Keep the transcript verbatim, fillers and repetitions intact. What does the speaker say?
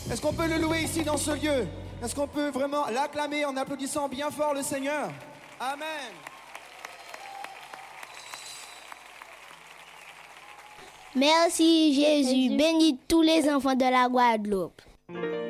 Est-ce qu'on peut le louer ici dans ce lieu? Est-ce qu'on peut vraiment l'acclamer en applaudissant bien fort le Seigneur? Amen. Merci Jésus, bénis tous les enfants de la Guadeloupe.